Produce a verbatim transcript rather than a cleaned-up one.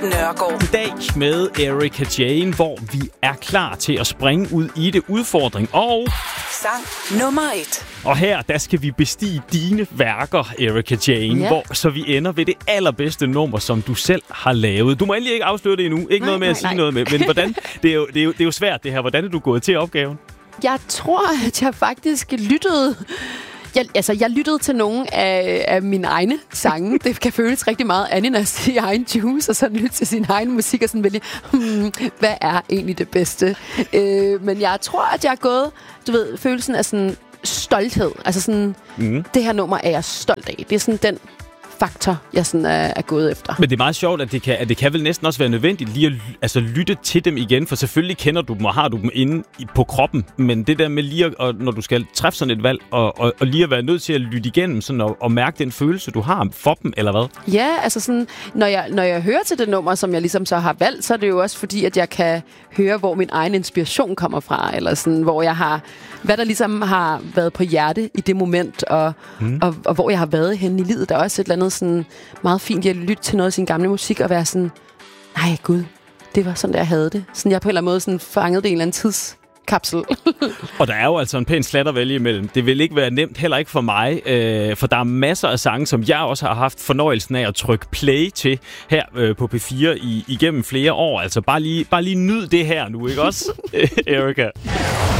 Nørgaard. I dag med Erika Jane, hvor vi er klar til at springe ud i det udfordring. Og sang nummer et. Og her, der skal vi bestige dine værker, Erika Jane, ja. hvor, så vi ender ved det allerbedste nummer, som du selv har lavet. Du må endelig ikke afsløre det endnu. Ikke nej, noget med nej, at sige nej. noget med. Men hvordan, det, er jo, det, er jo, det er jo svært det her. Hvordan er du gået til opgaven? Jeg tror, at jeg faktisk lyttede... Jeg, altså, jeg lyttede til nogle af, af mine egne sange. Det kan føles rigtig meget ananas i egen juice, og sådan lytte til sin egen musik, og sådan vælge, hmm, hvad er egentlig det bedste? Øh, men jeg tror, at jeg er gået, du ved, følelsen af sådan stolthed. Altså sådan, mm. det her nummer er jeg stolt af. Det er sådan den faktor, jeg sådan er, er gået efter. Men det er meget sjovt, at det kan, at det kan vel næsten også være nødvendigt lige at altså, lytte til dem igen, for selvfølgelig kender du dem og har du dem inde i, på kroppen, men det der med lige, at, og, når du skal træffe sådan et valg, og, og, og lige at være nødt til at lytte igennem sådan, og, og mærke den følelse, du har for dem, eller hvad? Ja, altså sådan, når jeg, når jeg hører til det nummer, som jeg ligesom så har valgt, så er det jo også fordi, at jeg kan høre, hvor min egen inspiration kommer fra, eller sådan, hvor jeg har, hvad der ligesom har været på hjerte i det moment, og, mm. og, og hvor jeg har været henne i livet. Der er også et eller andet sådan meget fint at lytte til noget af sin gamle musik og være sådan, nej gud, det var sådan, der jeg havde det. Sådan, jeg på en eller anden måde sådan fangede det i en eller anden tidskapsel. Og der er jo altså en pæn slat at vælge imellem. Det vil ikke være nemt, heller ikke for mig, øh, for der er masser af sange, som jeg også har haft fornøjelsen af at trykke play til her øh, på P fire i, igennem flere år. Altså bare lige, bare lige nyd det her nu, ikke også, Erika?